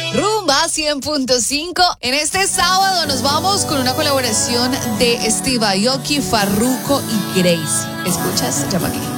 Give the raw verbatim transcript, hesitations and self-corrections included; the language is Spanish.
Rumba cien punto cinco. En este sábado nos vamos con una colaboración de Steve Aoki, Farruko y Gracie. ¿Escuchas? Llama aquí.